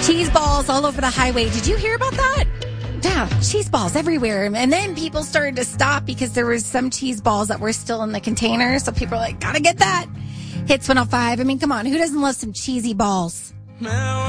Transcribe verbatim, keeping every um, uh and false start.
Cheese balls all over the highway. Did you hear about that? Yeah, cheese balls everywhere. And then people started to stop because there was some cheese balls that were still in the container. So people were like, gotta get that. Hits one oh five. I mean, come on. Who doesn't love some cheesy balls?